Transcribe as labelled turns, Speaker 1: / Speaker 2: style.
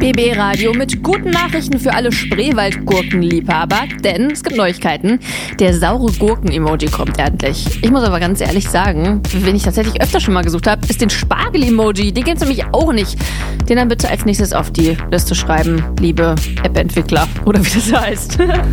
Speaker 1: BB Radio mit guten Nachrichten für alle Spreewaldgurkenliebhaber, denn es gibt Neuigkeiten. Der saure Gurken-Emoji kommt endlich. Ich muss aber ganz ehrlich sagen, wen ich tatsächlich öfter schon mal gesucht habe, ist den Spargel-Emoji. Den gibt's nämlich auch nicht. Den dann bitte als nächstes auf die Liste schreiben, liebe App-Entwickler oder wie das heißt.